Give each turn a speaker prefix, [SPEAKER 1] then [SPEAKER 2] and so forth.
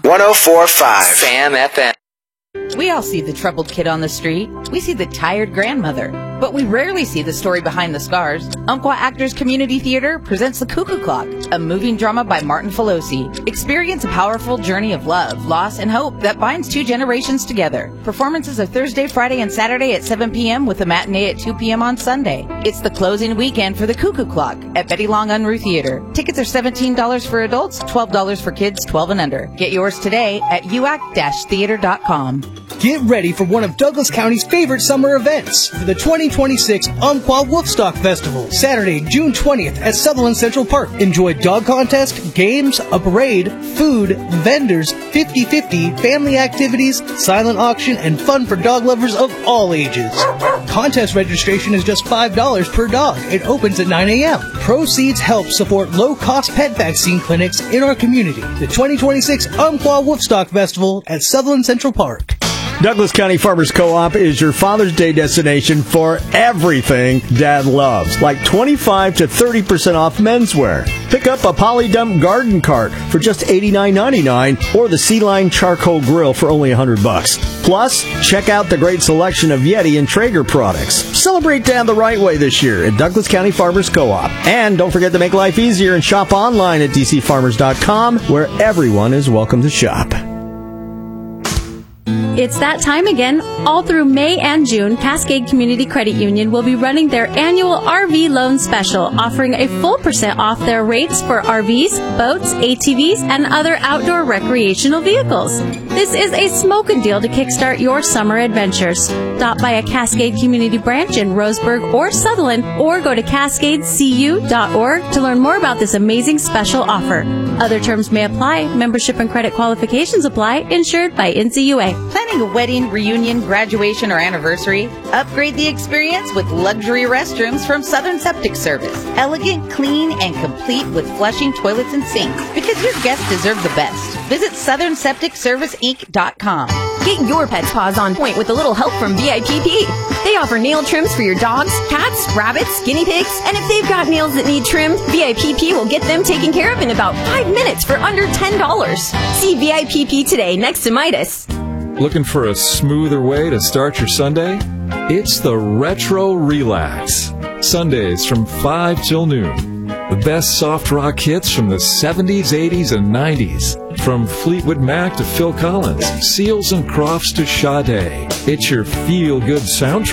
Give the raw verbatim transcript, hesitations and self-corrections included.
[SPEAKER 1] one oh four point five Sam F M.
[SPEAKER 2] We all see the troubled kid on the street. We see the tired grandmother. But we rarely see the story behind the scars. Umpqua Actors Community Theater presents The Cuckoo Clock, a moving drama by Martin Filosi. Experience a powerful journey of love, loss, and hope that binds two generations together. Performances are Thursday, Friday, and Saturday at seven p.m. with a matinee at two p.m. on Sunday. It's the closing weekend for The Cuckoo Clock at Betty Long Unruh Theater. Tickets are seventeen dollars for adults, twelve dollars for kids twelve and under. Get yours today at u a c dash theater dot com.
[SPEAKER 3] Get ready for one of Douglas County's favorite summer events for the twenty twenty-six Umpqua Wolfstock Festival, Saturday, June twentieth at Sutherland Central Park. Enjoy dog contest, games, a parade, food, vendors, fifty-fifty, family activities, silent auction, and fun for dog lovers of all ages. Contest registration is just five dollars per dog. It opens at nine a.m. Proceeds help support low-cost pet vaccine clinics in our community. The twenty twenty-six Umpqua Wolfstock Festival at Sutherland Central Park.
[SPEAKER 4] Douglas County Farmers Co-op is your Father's Day destination for everything Dad loves, like twenty-five to thirty percent off menswear. Pick up a Polydump garden cart for just eighty-nine ninety-nine or the Sea Line charcoal grill for only one hundred bucks. Plus, check out the great selection of Yeti and Traeger products. Celebrate Dad the right way this year at Douglas County Farmers Co-op. And don't forget to make life easier and shop online at d c farmers dot com, where everyone is welcome to shop.
[SPEAKER 5] It's that time again. All through May and June, Cascade Community Credit Union will be running their annual R V loan special, offering a full percent off their rates for R Vs, boats, A T Vs, and other outdoor recreational vehicles. This is a smoking deal to kickstart your summer adventures. Stop by a Cascade Community branch in Roseburg or Sutherland, or go to cascade c u dot org to learn more about this amazing special offer. Other terms may apply. Membership and credit qualifications apply. Insured by N C U A.
[SPEAKER 2] Planning a wedding, reunion, graduation, or anniversary? Upgrade the experience with luxury restrooms from Southern Septic Service. Elegant, clean, and complete with flushing toilets and sinks. Because your guests deserve the best. Visit southern septic service inc dot com.
[SPEAKER 6] Get your pet's paws on point with a little help from V I P P. They offer nail trims for your dogs, cats, rabbits, guinea pigs, and if they've got nails that need trimmed, V I P P will get them taken care of in about five minutes for under ten dollars. See V I P P today next to Midas.
[SPEAKER 7] Looking for a smoother way to start your Sunday? It's the Retro Relax. Sundays from five till noon. The best soft rock hits from the seventies, eighties, and nineties. From Fleetwood Mac to Phil Collins, Seals and Crofts to Sade. It's your feel-good soundtrack.